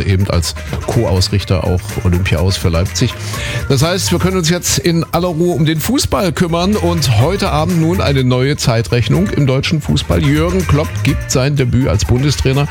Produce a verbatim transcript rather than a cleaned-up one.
beziehungsweise eben als Co-Ausrichter auch Olympia aus für Leipzig. Das heißt, wir können uns jetzt in aller Ruhe um den Fußball kümmern und heute Abend nun eine neue Zeitrechnung im deutschen Fußball. Jürgen Klopp gibt sein Debüt als Bundestrainer